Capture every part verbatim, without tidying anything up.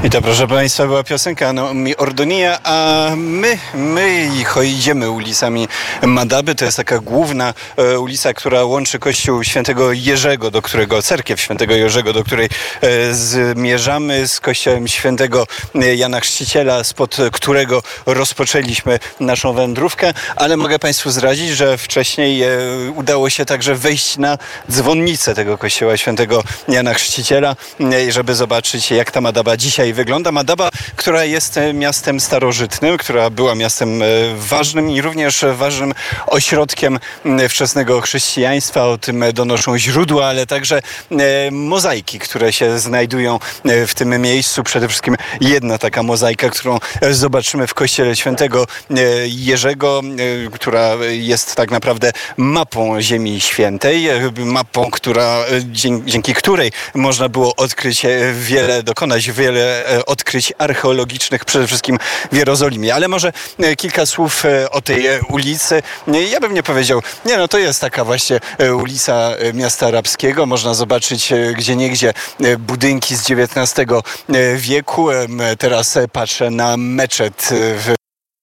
I to, proszę Państwa, była piosenka no, Mi Ordonia, a my, my idziemy ulicami Madaby. To jest taka główna e, ulica, która łączy kościół Świętego Jerzego, do którego, cerkiew Świętego Jerzego, do której e, zmierzamy, z kościołem Świętego Jana Chrzciciela, spod którego rozpoczęliśmy naszą wędrówkę, ale mogę Państwu zdradzić, że wcześniej e, udało się także wejść na dzwonnicę tego kościoła Świętego Jana Chrzciciela, e, żeby zobaczyć, jak ta Madaba dzisiaj wygląda. Madaba, która jest miastem starożytnym, która była miastem ważnym i również ważnym ośrodkiem wczesnego chrześcijaństwa. O tym donoszą źródła, ale także mozaiki, które się znajdują w tym miejscu. Przede wszystkim jedna taka mozaika, którą zobaczymy w kościele Świętego Jerzego, która jest tak naprawdę mapą Ziemi Świętej. Mapą, która, dzięki której można było odkryć wiele, dokonać wiele odkryć archeologicznych, przede wszystkim w Jerozolimie. Ale może kilka słów o tej ulicy. Ja bym nie powiedział, nie no to jest taka właśnie ulica miasta arabskiego. Można zobaczyć gdzieniegdzie budynki z dziewiętnastego wieku. Teraz patrzę na meczet w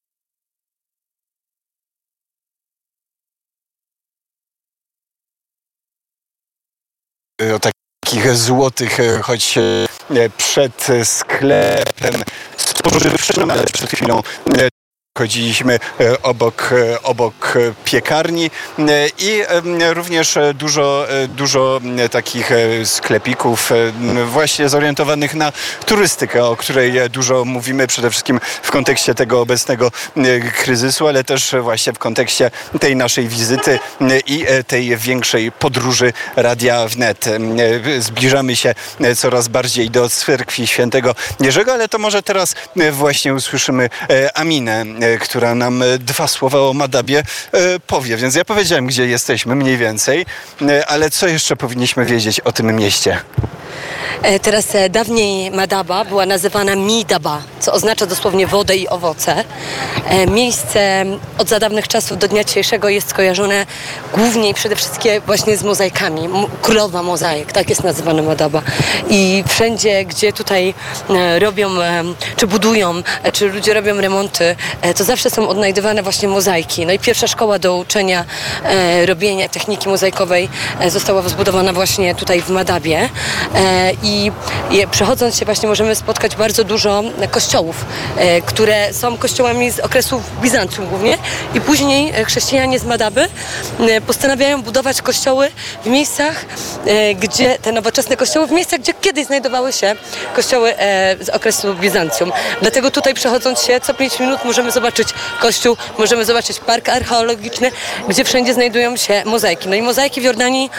o takich złotych, choć przed sklepem spożywczym, ale przed chwilą chodziliśmy obok, obok piekarni i również dużo, dużo takich sklepików właśnie zorientowanych na turystykę, o której dużo mówimy przede wszystkim w kontekście tego obecnego kryzysu, ale też właśnie w kontekście tej naszej wizyty i tej większej podróży Radia Wnet. Zbliżamy się coraz bardziej do cerkwi Świętego Jerzego, ale to może teraz właśnie usłyszymy Aminę, która nam dwa słowa o Madabie powie. Więc ja powiedziałem, gdzie jesteśmy mniej więcej, ale co jeszcze powinniśmy wiedzieć o tym mieście? Teraz dawniej Madaba była nazywana Midaba, co oznacza dosłownie wodę i owoce. Miejsce od za dawnych czasów do dnia dzisiejszego jest skojarzone głównie i przede wszystkim właśnie z mozaikami. Królowa mozaik, tak jest nazywana Madaba. I wszędzie, gdzie tutaj robią, czy budują, czy ludzie robią remonty, to zawsze są odnajdywane właśnie mozaiki. No i pierwsza szkoła do uczenia robienia techniki mozaikowej została zbudowana właśnie tutaj w Madabie. I przechodząc się właśnie możemy spotkać bardzo dużo kościołów, które są kościołami z okresu Bizancjum głównie i później chrześcijanie z Madaby postanawiają budować kościoły w miejscach, gdzie te nowoczesne kościoły, w miejscach, gdzie kiedyś znajdowały się kościoły z okresu Bizancjum. Dlatego tutaj przechodząc się co pięć minut możemy zobaczyć kościół, możemy zobaczyć park archeologiczny, gdzie wszędzie znajdują się mozaiki. No i mozaiki w Jordanii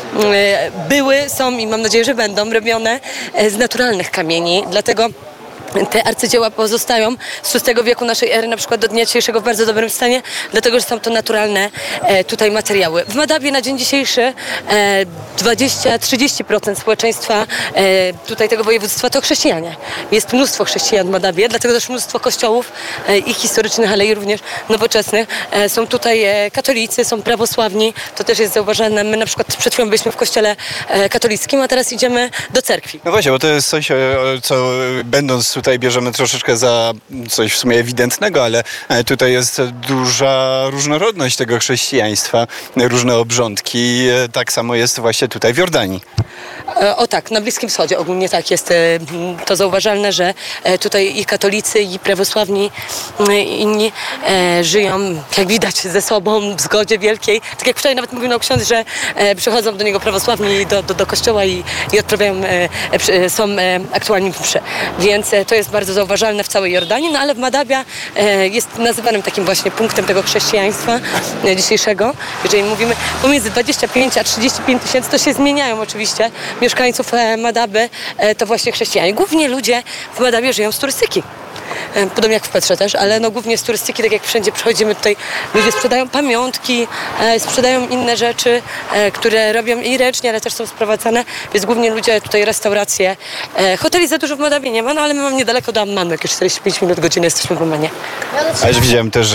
były, są i mam nadzieję, że będą robione z naturalnych kamieni, dlatego te arcydzieła pozostają z szóstego wieku naszej ery na przykład do dnia dzisiejszego w bardzo dobrym stanie, dlatego że są to naturalne e, tutaj materiały. W Madabie na dzień dzisiejszy e, dwadzieścia do trzydziestu procent społeczeństwa e, tutaj tego województwa to chrześcijanie. Jest mnóstwo chrześcijan w Madabie, dlatego też mnóstwo kościołów e, i historycznych, ale i również nowoczesnych. E, są tutaj e, katolicy, są prawosławni, to też jest zauważalne. My na przykład przed chwilą byliśmy w kościele e, katolickim, a teraz idziemy do cerkwi. No właśnie, bo to jest coś, co będąc tutaj bierzemy troszeczkę za coś w sumie ewidentnego, ale tutaj jest duża różnorodność tego chrześcijaństwa, różne obrządki. Tak samo jest właśnie tutaj w Jordanii. O tak, na Bliskim Wschodzie ogólnie tak jest to zauważalne, że tutaj i katolicy, i prawosławni, i inni żyją, jak widać, ze sobą w zgodzie wielkiej. Tak jak wczoraj nawet mówił nam ksiądz, że przychodzą do niego prawosławni do, do, do kościoła i, i odprawiają, są aktualnie msze. Więc to jest bardzo zauważalne w całej Jordanii, no ale w Madabia jest nazywanym takim właśnie punktem tego chrześcijaństwa dzisiejszego. Jeżeli mówimy pomiędzy dwadzieścia pięć a trzydzieści pięć tysięcy, to się zmieniają oczywiście mieszkańców Madaby, to właśnie chrześcijanie. Głównie ludzie w Madabie żyją z turystyki. Podobnie jak w Petrze też, ale no głównie z turystyki, tak jak wszędzie przychodzimy tutaj, ludzie sprzedają pamiątki, e, sprzedają inne rzeczy, e, które robią i ręcznie, ale też są sprowadzane, więc głównie ludzie tutaj restauracje. E, hoteli za dużo w Madabie nie ma, no ale my mamy niedaleko do Ammanu, jakieś czterdzieści pięć minut, godziny jesteśmy w Ammanie. A już widziałem też, że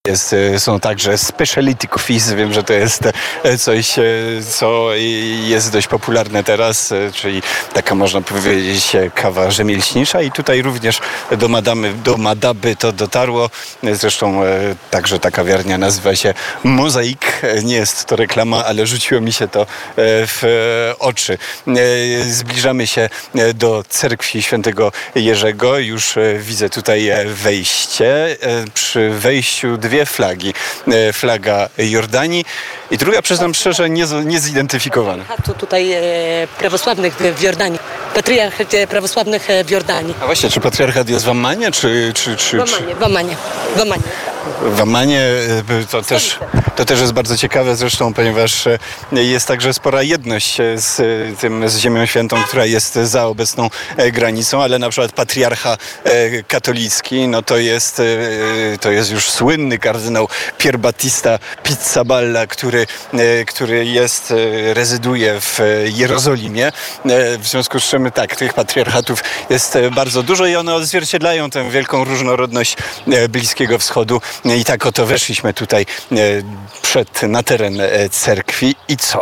Jest, są także speciality coffees. Wiem, że to jest coś, co jest dość popularne teraz, czyli taka, można powiedzieć, kawa rzemieślnicza i tutaj również do Madamy, do Madaby to dotarło. Zresztą także ta kawiarnia nazywa się Mozaik. Nie jest to reklama, ale rzuciło mi się to w oczy. Zbliżamy się do cerkwi świętego Jerzego. Już widzę tutaj wejście. Przy wejściu dwie flagi. Flaga Jordanii i druga, przyznam szczerze, nie, niezidentyfikowana. Tu tutaj e, prawosławnych w Jordanii. Patriarchat prawosławnych w Jordanii. A właśnie, czy patriarchat jest w Ammanie, czy... czy, czy, w Ammanie, w Ammanie. W Ammanie. W Ammanie to też, to też jest bardzo ciekawe zresztą, ponieważ jest także spora jedność z tym, z Ziemią Świętą, która jest za obecną granicą, ale na przykład patriarcha katolicki, no to jest, to jest już słynny kardynał Pier Battista Pizzaballa, który, który jest, rezyduje w Jerozolimie. W związku z czym tak, tych patriarchatów jest bardzo dużo i one odzwierciedlają tę wielką różnorodność Bliskiego Wschodu. I tak oto weszliśmy tutaj przed, na teren cerkwi i co?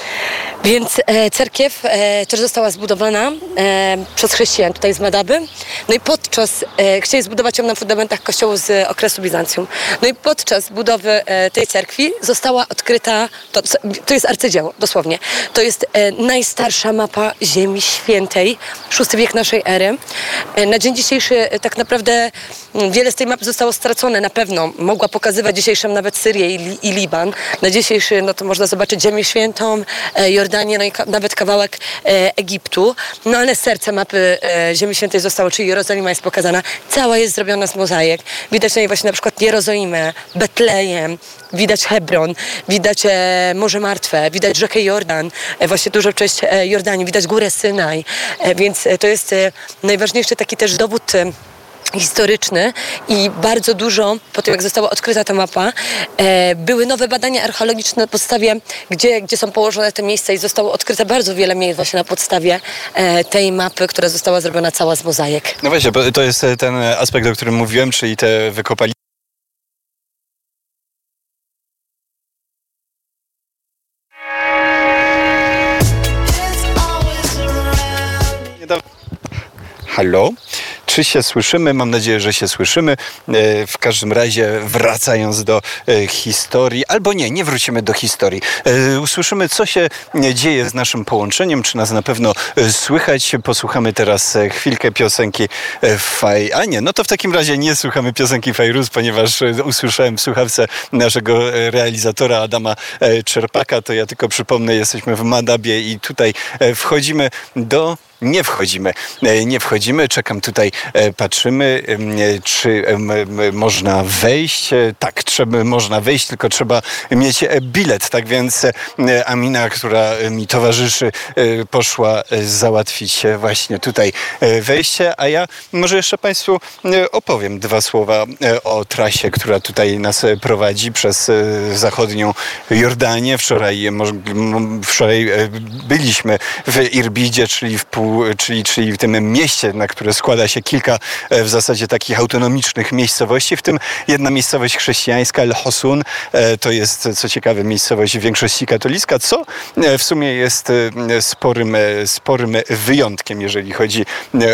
Więc e, cerkiew e, też została zbudowana e, przez chrześcijan tutaj z Madaby. No i podczas, e, chcieli zbudować ją na fundamentach kościołu z okresu Bizancjum. No i podczas budowy e, tej cerkwi została odkryta, to, to jest arcydzieło dosłownie, to jest e, najstarsza mapa Ziemi Świętej, szósty wiek naszej ery. E, na dzień dzisiejszy e, tak naprawdę m, wiele z tej mapy zostało stracone na pewno. Mogła pokazywać dzisiejszą nawet Syrię i, i Liban. Na dzisiejszy no to można zobaczyć Ziemię Świętą, e, Jordanię, no i ka- nawet kawałek e, Egiptu. No ale serce mapy e, Ziemi Świętej zostało, czyli Jerozolima jest pokazana. Cała jest zrobiona z mozaik. Widać na niej właśnie na przykład Jerozolimę, Betlejem, widać Hebron, widać e, Morze Martwe, widać rzekę Jordan, e, właśnie dużo cześć e, Jordanii, widać górę Synaj. E, więc e, to jest e, najważniejszy taki też dowód e, historyczny i bardzo dużo, po tym jak została odkryta ta mapa, e, były nowe badania archeologiczne na podstawie, gdzie, gdzie są położone te miejsca i zostało odkryte bardzo wiele miejsc właśnie na podstawie e, tej mapy, która została zrobiona cała z mozaik. No właśnie, bo to jest ten aspekt, o którym mówiłem, czyli te wykopaliska. Halo? Czy się słyszymy? Mam nadzieję, że się słyszymy. W każdym razie wracając do historii, albo nie, nie wrócimy do historii. Usłyszymy, co się dzieje z naszym połączeniem, czy nas na pewno słychać. Posłuchamy teraz chwilkę piosenki Faj... A nie, no to w takim razie nie słuchamy piosenki Fajruz, ponieważ usłyszałem w słuchawce naszego realizatora Adama Czerpaka. To ja tylko przypomnę, jesteśmy w Madabie i tutaj wchodzimy do... Nie wchodzimy, nie wchodzimy, czekam tutaj, patrzymy, czy można wejść. Tak, trzeba, można wejść, tylko trzeba mieć bilet. Tak więc Amina, która mi towarzyszy, poszła załatwić właśnie tutaj wejście, a ja może jeszcze Państwu opowiem dwa słowa o trasie, która tutaj nas prowadzi przez zachodnią Jordanię. Wczoraj, wczoraj byliśmy w Irbidzie, czyli w pół Czyli, czyli w tym mieście, na które składa się kilka w zasadzie takich autonomicznych miejscowości, w tym jedna miejscowość chrześcijańska, El Hosun. To jest, co ciekawe, miejscowość w większości katolicka, co w sumie jest sporym, sporym wyjątkiem, jeżeli chodzi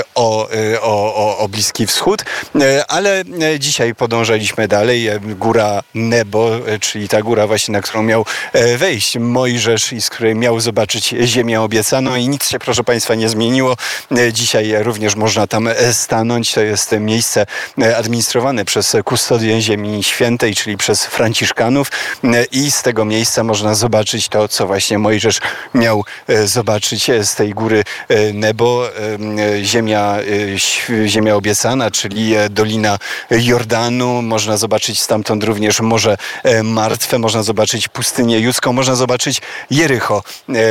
o, o, o Bliski Wschód. Ale dzisiaj podążaliśmy dalej. Góra Nebo, czyli ta góra właśnie, na którą miał wejść Mojżesz i z której miał zobaczyć ziemię obiecaną i nic się, proszę Państwa, nie zmieniło. Dzisiaj również można tam stanąć. To jest miejsce administrowane przez kustodię Ziemi Świętej, czyli przez Franciszkanów i z tego miejsca można zobaczyć to, co właśnie Mojżesz miał zobaczyć z tej góry Nebo. Ziemia, ziemia obiecana, czyli Dolina Jordanu. Można zobaczyć stamtąd również Morze Martwe, można zobaczyć pustynię judzką, można zobaczyć Jericho.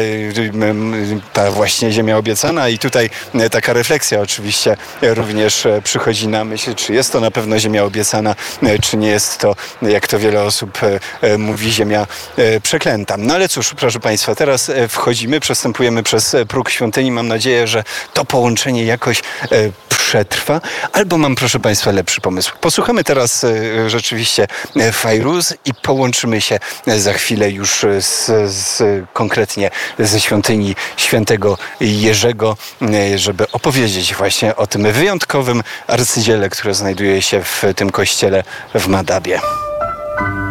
Ta właśnie ziemia obiecana i tutaj taka refleksja oczywiście również przychodzi na myśl, czy jest to na pewno ziemia obiecana, czy nie jest to, jak to wiele osób mówi, ziemia przeklęta. No ale cóż, proszę Państwa, teraz wchodzimy, przestępujemy przez próg świątyni. Mam nadzieję, że to połączenie jakoś przetrwa, albo mam, proszę Państwa, lepszy pomysł. Posłuchamy teraz e, rzeczywiście e, Fajruz i połączymy się e, za chwilę już z, z, konkretnie ze świątyni świętego Jerzego, e, żeby opowiedzieć właśnie o tym wyjątkowym arcydziele, które znajduje się w tym kościele w Madabie.